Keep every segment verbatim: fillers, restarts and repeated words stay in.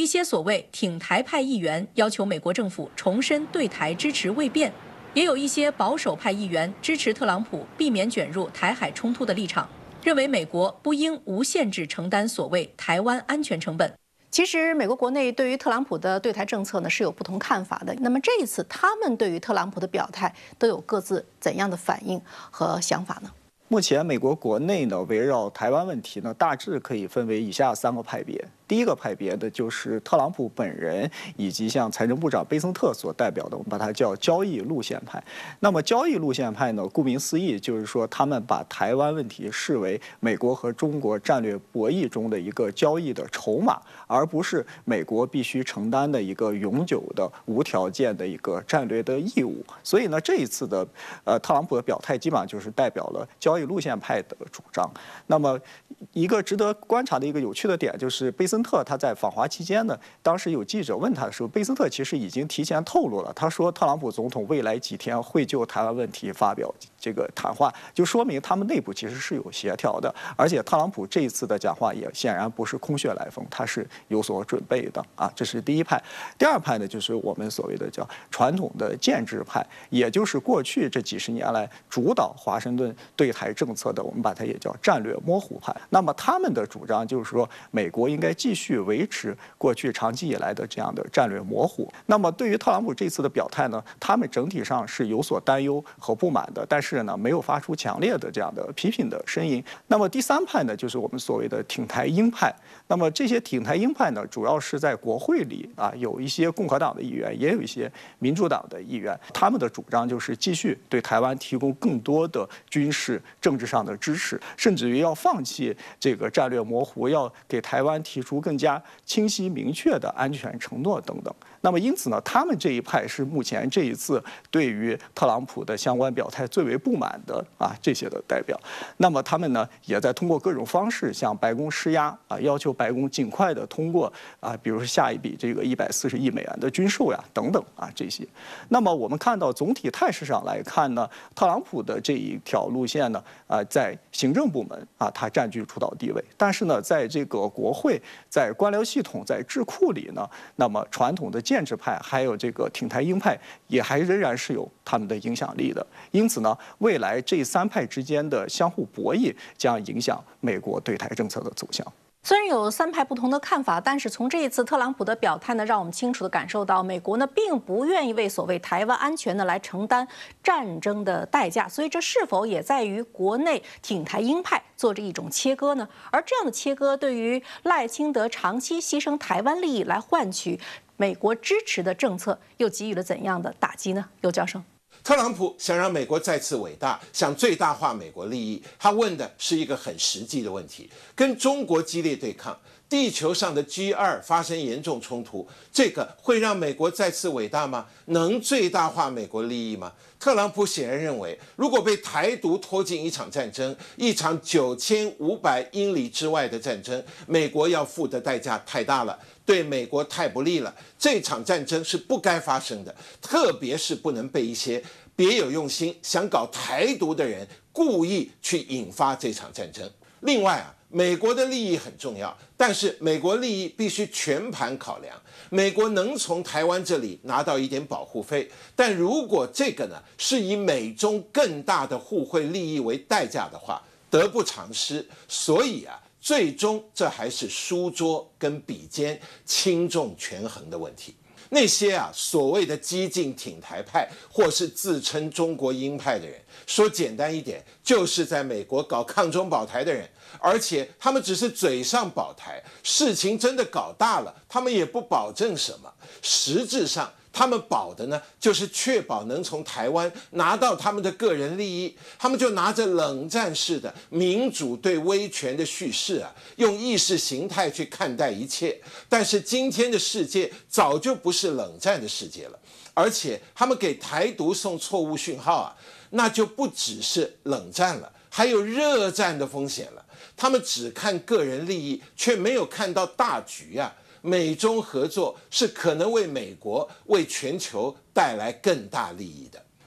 一些所谓挺台派议员要求美国政府重申对台支持未变，也有一些保守派议员支持特朗普避免卷入台海冲突的立场，认为美国不应无限制承担所谓台湾安全成本。其实，美国国内对于特朗普的对台政策呢是有不同看法的。那么这一次，他们对于特朗普的表态都有各自怎样的反应和想法呢？ 目前美国国内呢，围绕台湾问题呢，大致可以分为以下三个派别。第一个派别的就是特朗普本人以及像财政部长贝森特所代表的，我们把它叫交易路线派。那么交易路线派呢，顾名思义，就是说他们把台湾问题视为美国和中国战略博弈中的一个交易的筹码，而不是美国必须承担的一个永久的无条件的一个战略的义务。所以呢，这一次的呃特朗普的表态，基本上就是代表了交易路线派的主张。那么一个值得观察的一个有趣的点就是贝森特他在访华期间呢，当时有记者问他的时候，贝森特其实已经提前透露了，他说特朗普总统未来几天会就台湾问题发表这个谈话，就说明他们内部其实是有协调的，而且特朗普这一次的讲话也显然不是空穴来风，他是有所准备的啊，这是第一派。第二派呢，就是我们所谓的叫传统的建制派，也就是过去这几十年来主导华盛顿对台政策的，我们把它也叫战略模糊派。那么他们的主张就是说，美国应该继续维持过去长期以来的这样的战略模糊。那么对于特朗普这次的表态呢，他们整体上是有所担忧和不满的，但是呢，没有发出强烈的这样的批评的声音。那么第三派呢，就是我们所谓的挺台鹰派。那么这些挺台鹰派呢，主要是在国会里啊，有一些共和党的议员，也有一些民主党的议员，他们的主张就是继续对台湾提供更多的军事、政治上的支持，甚至于要放弃这个战略模糊，要给台湾提出更加清晰明确的安全承诺等等。那么因此呢，他们这一派是目前这一次对于特朗普的相关表态最为不满的啊这些的代表。那么他们呢，也在通过各种方式向白宫施压啊，要求白宫尽快的通过啊，比如说下一笔这个一百四十亿美元的军售呀等等啊这些。那么我们看到总体态势上来看呢，特朗普的这一条路线呢，啊，在行政部门啊，它占据主导地位，但是呢，在这个国会、在官僚系统、在智库里呢，那么传统的建制派还有这个挺台鹰派也还仍然是有他们的影响力的。因此呢，未来这三派之间的相互博弈将影响美国对台政策的走向。 虽然有三派不同的看法，但是从这一次特朗普的表态呢，让我们清楚地感受到，美国呢并不愿意为所谓台湾安全呢来承担战争的代价。所以这是否也在于国内挺台鹰派做着一种切割呢？而这样的切割对于赖清德长期牺牲台湾利益来换取美国支持的政策，又给予了怎样的打击呢？尤教授。 特朗普想让美国再次伟大，想最大化美国利益，他问的是一个很实际的问题：跟中国激烈对抗，地球上的 G 二 发生严重冲突，这个会让美国再次伟大吗？能最大化美国利益吗？特朗普显然认为，如果被台独拖进一场战争，一场九千五百英里之外的战争，美国要付的代价太大了，对美国太不利了。这场战争是不该发生的，特别是不能被一些别有用心、想搞台独的人故意去引发这场战争。另外啊，美国的利益很重要，但是美国利益必须全盘考量。美国能从台湾这里拿到一点保护费，但如果这个呢是以美中更大的互惠利益为代价的话，得不偿失。所以啊，最终这还是书桌跟笔尖轻重权衡的问题。那些啊所谓的激进挺台派或是自称中国鹰派的人，说简单一点，就是在美国搞抗中保台的人，而且他们只是嘴上保台，事情真的搞大了，他们也不保证什么。实质上他们保的呢，就是确保能从台湾拿到他们的个人利益。他们就拿着冷战式的民主对威权的叙事啊，用意识形态去看待一切。但是今天的世界早就不是冷战的世界了，而且他们给台独送错误讯号啊，那就不只是冷战了，还有热战的风险了。他们只看个人利益，却没有看到大局啊。美中合作是可能为美国、为全球带来更大利益的。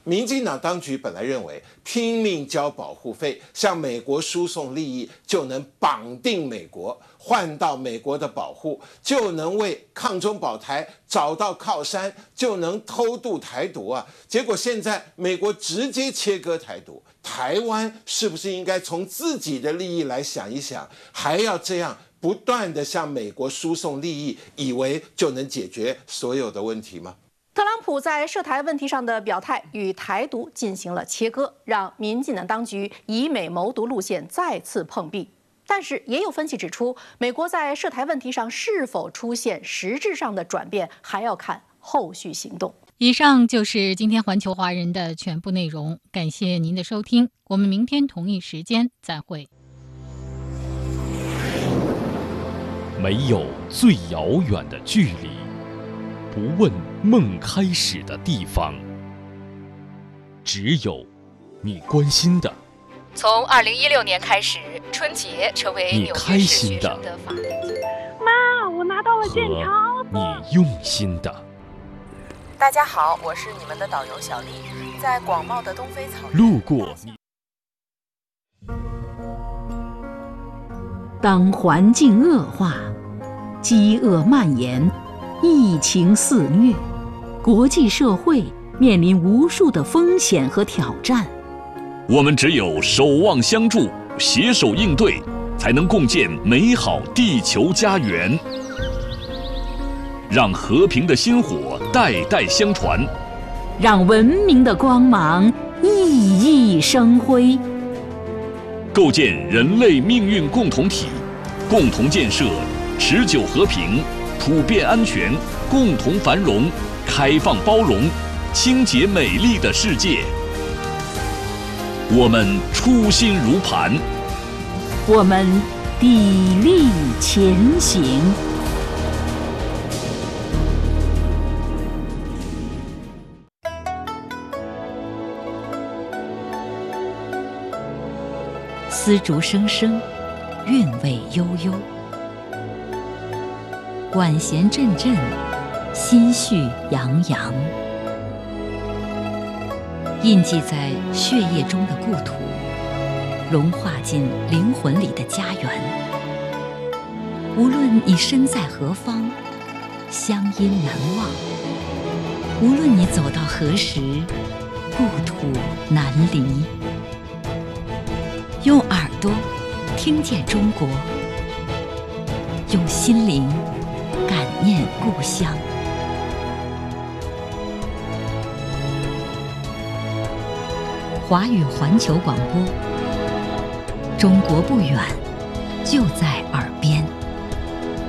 民进党当局本来认为拼命交保护费，向美国输送利益，就能绑定美国，换到美国的保护，就能为抗中保台找到靠山，就能偷渡台独啊！结果现在美国直接切割台独，台湾是不是应该从自己的利益来想一想，还要这样不断的向美国输送利益，以为就能解决所有的问题吗？ 特朗普在涉台问题上的表态与台独进行了切割，让民进党当局以美谋独路线再次碰壁。但是也有分析指出，美国在涉台问题上是否出现实质上的转变，还要看后续行动。 以上就是今天环球华人的全部内容，感谢您的收听，我们明天同一时间再会。 没有最遥远的距离，不问梦开始的地方，只有你关心的。 从二零一六年开始，春节成为纽约市学生的法定节日。 妈，我拿到了健康。 你用心的。 大家好，我是你们的导游小丽，在广袤的东非草原。 路过你。 当环境恶化，饥饿蔓延，疫情肆虐，国际社会面临无数的风险和挑战。 我们只有守望相助，携手应对，才能共建美好地球家园。让和平的薪火代代相传， 让文明的光芒熠熠生辉。 构建人类命运共同体，共同建设持久和平、普遍安全、共同繁荣、开放包容、清洁美丽的世界。我们初心如磐， 我们砥砺前行。丝竹声声，韵味悠悠，管弦阵阵，心绪洋洋。印记在血液中的故土，融化进灵魂里的家园。无论你身在何方，乡音难忘；无论你走到何时，故土难离。用耳朵听见中国，用心灵感念故乡。华语环球广播，中国不远，就在耳边。